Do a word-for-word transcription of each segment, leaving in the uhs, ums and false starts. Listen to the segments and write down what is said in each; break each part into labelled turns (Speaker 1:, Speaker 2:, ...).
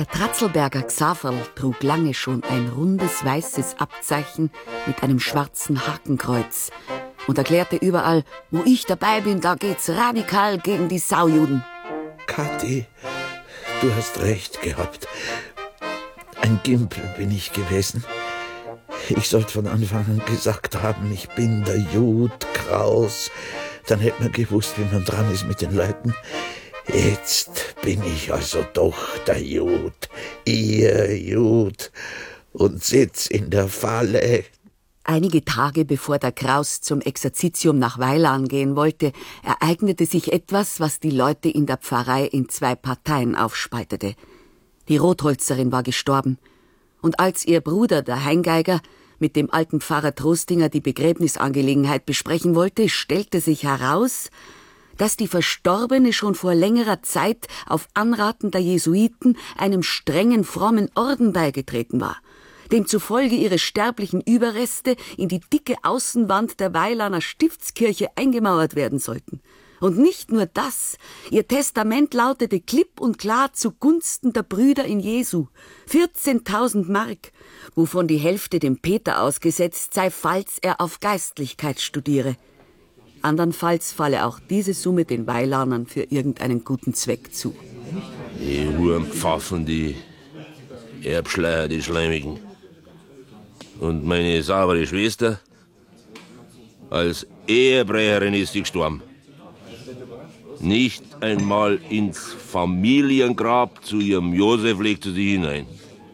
Speaker 1: Der Tratzelberger Xaverl trug lange schon ein rundes weißes Abzeichen mit einem schwarzen Hakenkreuz und erklärte überall, wo ich dabei bin, da geht's radikal gegen die Saujuden.
Speaker 2: Kathi, du hast recht gehabt. Ein Gimpel bin ich gewesen. Ich sollte von Anfang an gesagt haben, ich bin der Jud Kraus. Dann hätte man gewusst, wie man dran ist mit den Leuten. Jetzt bin ich also doch der Jud, ihr Jud, und sitz in der Falle.
Speaker 1: Einige Tage bevor der Kraus zum Exerzitium nach Weilan gehen wollte, ereignete sich etwas, was die Leute in der Pfarrei in zwei Parteien aufspaltete. Die Rotholzerin war gestorben, und als ihr Bruder, der Heingeiger, mit dem alten Pfarrer Trostinger die Begräbnisangelegenheit besprechen wollte, stellte sich heraus, dass die Verstorbene schon vor längerer Zeit auf Anraten der Jesuiten einem strengen, frommen Orden beigetreten war, demzufolge ihre sterblichen Überreste in die dicke Außenwand der Weilaner Stiftskirche eingemauert werden sollten. Und nicht nur das, ihr Testament lautete klipp und klar zugunsten der Brüder in Jesu. vierzehntausend Mark, wovon die Hälfte dem Peter ausgesetzt sei, falls er auf Geistlichkeit studiere. Andernfalls falle auch diese Summe den Weilanern für irgendeinen guten Zweck zu.
Speaker 3: Die Hurmpfaffen, die Erbschleier, die Schleimigen. Und meine saubere Schwester, als Ehebrecherin ist sie gestorben. Nicht einmal ins Familiengrab zu ihrem Josef legt sie sich hinein.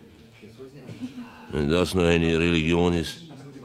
Speaker 3: Wenn das nur eine Religion ist.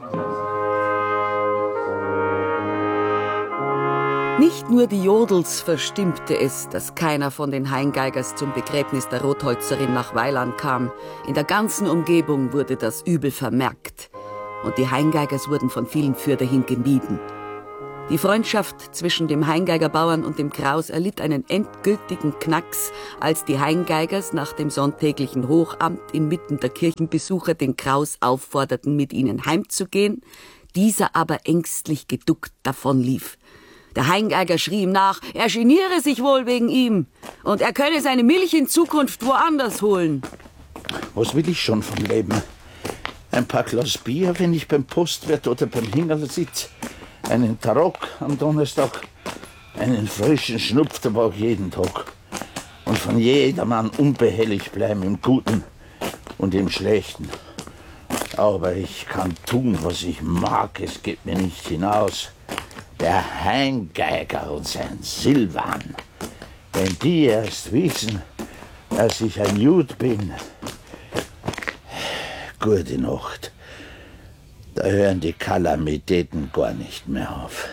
Speaker 1: Nicht nur die Jodels verstimmte es, dass keiner von den Heingeigers zum Begräbnis der Rotholzerin nach Weilan kam. In der ganzen Umgebung wurde das übel vermerkt. Und die Heingeigers wurden von vielen fürderhin gemieden. Die Freundschaft zwischen dem Heingeigerbauern und dem Kraus erlitt einen endgültigen Knacks, als die Heingeigers nach dem sonntäglichen Hochamt inmitten der Kirchenbesucher den Kraus aufforderten, mit ihnen heimzugehen, dieser aber ängstlich geduckt davonlief. Der Heingeiger schrie ihm nach, er geniere sich wohl wegen ihm und er könne seine Milch in Zukunft woanders holen.
Speaker 2: Was will ich schon vom Leben? Ein paar Glas Bier, wenn ich beim Postwirt oder beim Hingerl sitze, einen Tarock am Donnerstag, einen frischen Schnupftabak jeden Tag und von jedermann unbehelligt bleiben im Guten und im Schlechten. Aber ich kann tun, was ich mag, es geht mir nicht hinaus. Der Heingeiger und sein Silvan, wenn die erst wissen, dass ich ein Jud bin. Gute Nacht. Da hören die Kalamitäten gar nicht mehr auf.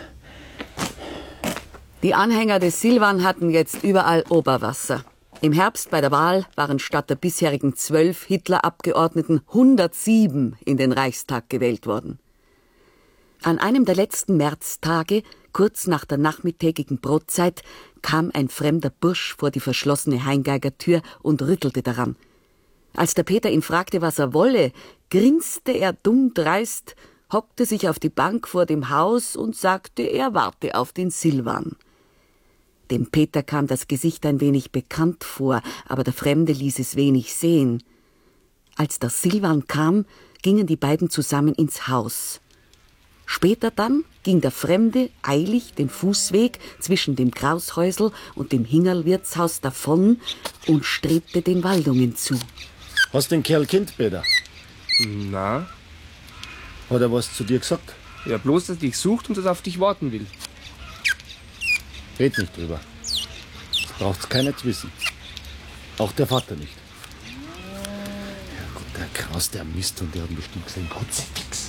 Speaker 1: Die Anhänger des Silvan hatten jetzt überall Oberwasser. Im Herbst bei der Wahl waren statt der bisherigen zwölf Hitler-Abgeordneten hundertsieben in den Reichstag gewählt worden. An einem der letzten Märztage, kurz nach der nachmittägigen Brotzeit, kam ein fremder Bursch vor die verschlossene Heingeigertür und rüttelte daran. Als der Peter ihn fragte, was er wolle, grinste er dumm dreist, hockte sich auf die Bank vor dem Haus und sagte, er warte auf den Silvan. Dem Peter kam das Gesicht ein wenig bekannt vor, aber der Fremde ließ es wenig sehen. Als der Silvan kam, gingen die beiden zusammen ins Haus. Später dann ging der Fremde eilig den Fußweg zwischen dem Kraushäusl und dem Hingerl-Wirtshaus davon und strebte den Waldungen zu.
Speaker 4: Hast den Kerl kennt, Peter?
Speaker 5: Na?
Speaker 4: Hat er was zu dir gesagt?
Speaker 5: Ja, bloß, dass dich sucht und dass er auf dich warten will.
Speaker 4: Red nicht drüber. Das braucht's keiner zu wissen. Auch der Vater nicht. Ja Gott, der Kraus, der Mist, und der hat bestimmt gesehen, Gott sei nix.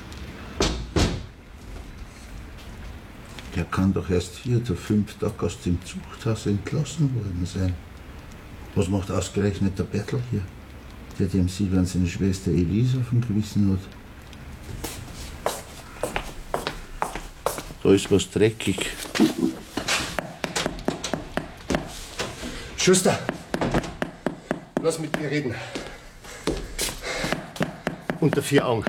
Speaker 2: Der kann doch erst vier oder fünf Tage aus dem Zuchthaus entlassen worden sein. Was macht ausgerechnet der Bertel hier, der dem Silvan seine Schwester Elisa auf dem Gewissen hat? Da ist was dreckig.
Speaker 4: Schuster, lass mit mir reden. Unter vier Augen.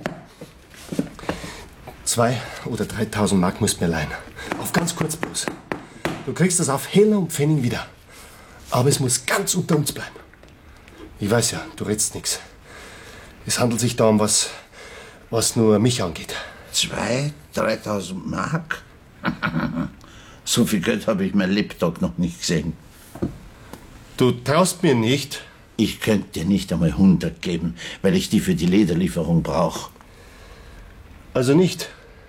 Speaker 4: Zwei oder dreitausend Mark musst du mir leihen. Auf ganz kurz bloß. Du kriegst das auf Heller und Pfennig wieder. Aber es muss ganz unter uns bleiben.
Speaker 6: Ich weiß ja, du redst nix. Es handelt sich da um was, was nur mich angeht.
Speaker 2: Zwei, dreitausend Mark? So viel Geld habe ich mein Lebtag noch nicht gesehen.
Speaker 6: Du traust mir nicht?
Speaker 2: Ich könnte dir nicht einmal hundert geben, weil ich die für die Lederlieferung brauche.
Speaker 6: Also nicht?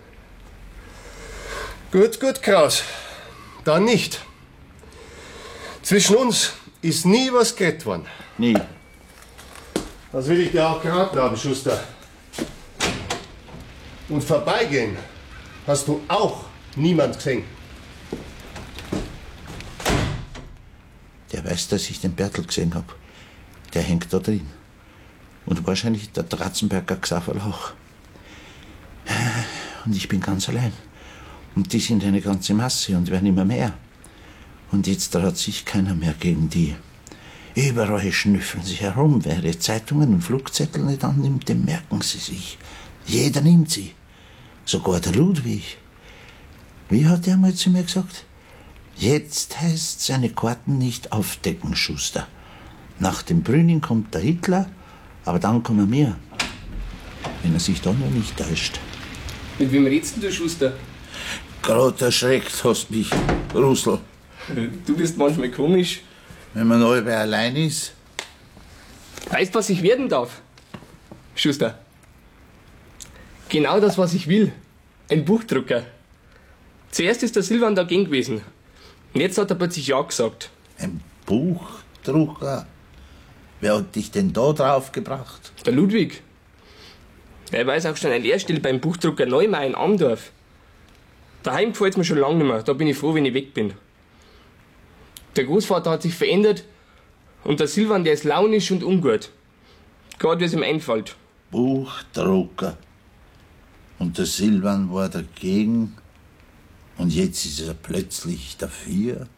Speaker 6: Gut, gut, Kraus. Dann nicht. Zwischen uns ist nie was geredet worden.
Speaker 2: Nie.
Speaker 6: Das will ich dir auch geraten haben, Schuster. Und vorbeigehen hast du auch niemand gesehen.
Speaker 2: Der weiß, dass ich den Bertel gesehen habe. Der hängt da drin. Und wahrscheinlich der Dratzenberger Xaverl auch. Und ich bin ganz allein. Und die sind eine ganze Masse und werden immer mehr. Und jetzt traut sich keiner mehr gegen die. Überall schnüffeln sie herum. Wer ihre Zeitungen und Flugzettel nicht annimmt, dem merken sie sich. Jeder nimmt sie. Sogar der Ludwig. Wie hat er mal zu mir gesagt? Jetzt heißt seine Karten nicht aufdecken, Schuster. Nach dem Brüning kommt der Hitler, aber dann kommen wir. Wenn er sich da noch nicht täuscht.
Speaker 5: Mit wem redst du, Schuster?
Speaker 2: Gerade erschreckt hast mich, Rusl.
Speaker 5: Du bist manchmal komisch.
Speaker 2: Wenn man alle allein ist.
Speaker 5: Weißt, was ich werden darf? Schuster. Genau das, was ich will. Ein Buchdrucker. Zuerst ist der Silvan dagegen gewesen. Und jetzt hat er plötzlich ja gesagt.
Speaker 2: Ein Buchdrucker? Wer hat dich denn da drauf gebracht?
Speaker 5: Der Ludwig. Er weiß auch schon eine Lehrstelle beim Buchdrucker Neumeier in Amdorf. Daheim gefällt mir schon lange nicht mehr. Da bin ich froh, wenn ich weg bin. Der Großvater hat sich verändert und der Silvan, der ist launisch und ungut. Gerade wie es ihm einfällt.
Speaker 2: Buchdrucker. Und der Silvan war dagegen und jetzt ist er plötzlich dafür.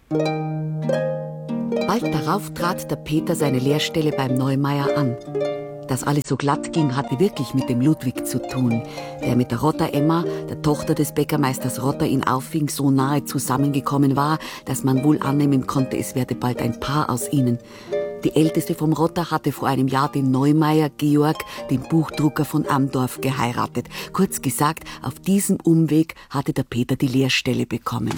Speaker 1: Bald darauf trat der Peter seine Lehrstelle beim Neumeier an. Dass alles so glatt ging, hatte wirklich mit dem Ludwig zu tun, der mit der Rotter Emma, der Tochter des Bäckermeisters Rotter, in Auffing so nahe zusammengekommen war, dass man wohl annehmen konnte, es werde bald ein Paar aus ihnen. Die Älteste vom Rotter hatte vor einem Jahr den Neumeier Georg, den Buchdrucker von Amdorf, geheiratet. Kurz gesagt, auf diesem Umweg hatte der Peter die Lehrstelle bekommen.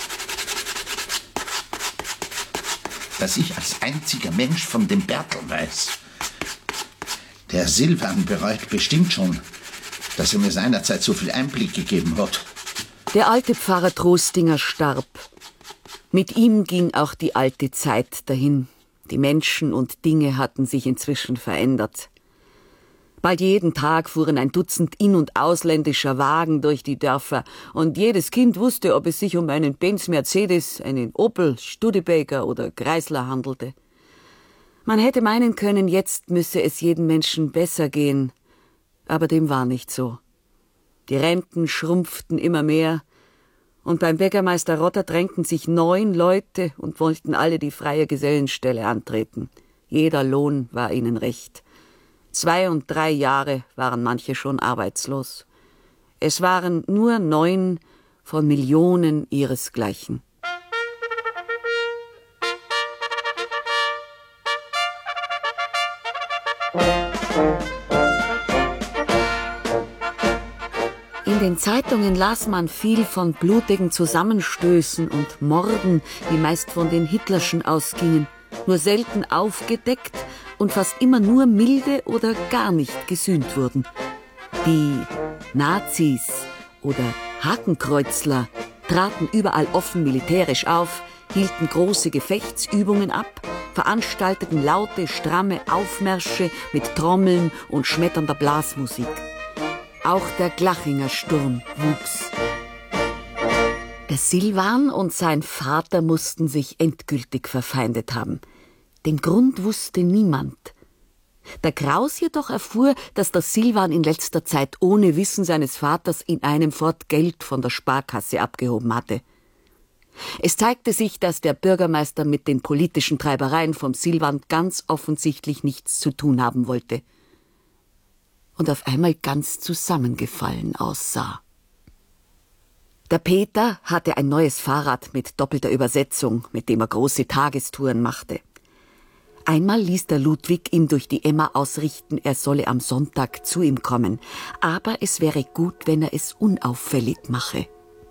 Speaker 2: Dass ich als einziger Mensch von dem Bertel weiß. Der Silvan bereut bestimmt schon, dass er mir seinerzeit so viel Einblick gegeben hat.
Speaker 1: Der alte Pfarrer Trostinger starb. Mit ihm ging auch die alte Zeit dahin. Die Menschen und Dinge hatten sich inzwischen verändert. Bald jeden Tag fuhren ein Dutzend in- und ausländischer Wagen durch die Dörfer und jedes Kind wusste, ob es sich um einen Benz Mercedes, einen Opel, Studebaker oder Chrysler handelte. Man hätte meinen können, jetzt müsse es jedem Menschen besser gehen, aber dem war nicht so. Die Renten schrumpften immer mehr, und beim Bäckermeister Rotter drängten sich neun Leute und wollten alle die freie Gesellenstelle antreten. Jeder Lohn war ihnen recht. Zwei und drei Jahre waren manche schon arbeitslos. Es waren nur neun von Millionen ihresgleichen. In den Zeitungen las man viel von blutigen Zusammenstößen und Morden, die meist von den Hitlerschen ausgingen, nur selten aufgedeckt und fast immer nur milde oder gar nicht gesühnt wurden. Die Nazis oder Hakenkreuzler traten überall offen militärisch auf, hielten große Gefechtsübungen ab, veranstalteten laute, stramme Aufmärsche mit Trommeln und schmetternder Blasmusik. Auch der Glachinger Sturm wuchs. Der Silvan und sein Vater mussten sich endgültig verfeindet haben. Den Grund wusste niemand. Der Kraus jedoch erfuhr, dass der Silvan in letzter Zeit ohne Wissen seines Vaters in einem Fort Geld von der Sparkasse abgehoben hatte. Es zeigte sich, dass der Bürgermeister mit den politischen Treibereien vom Silvan ganz offensichtlich nichts zu tun haben wollte. Und auf einmal ganz zusammengefallen aussah. Der Peter hatte ein neues Fahrrad mit doppelter Übersetzung, mit dem er große Tagestouren machte. Einmal ließ der Ludwig ihm durch die Emma ausrichten, er solle am Sonntag zu ihm kommen. Aber es wäre gut, wenn er es unauffällig mache.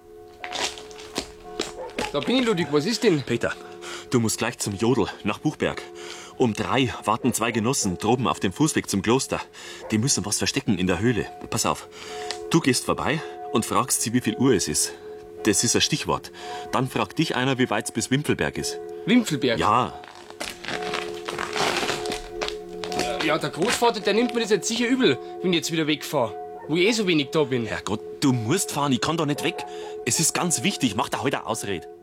Speaker 5: Da bin ich, Ludwig, was ist denn?
Speaker 7: Peter, du musst gleich zum Jodl nach Buchberg. Um drei warten zwei Genossen droben auf dem Fußweg zum Kloster. Die müssen was verstecken in der Höhle. Pass auf, du gehst vorbei und fragst sie, wie viel Uhr es ist. Das ist ein Stichwort. Dann fragt dich einer, wie weit es bis Wimpelberg ist.
Speaker 5: Wimpelberg?
Speaker 7: Ja.
Speaker 5: Ja, der Großvater, der nimmt mir das jetzt sicher übel, wenn ich jetzt wieder wegfahre. Wo ich eh so wenig da bin.
Speaker 7: Herrgott, du musst fahren, ich kann doch nicht weg. Es ist ganz wichtig, mach da heute eine Ausrede.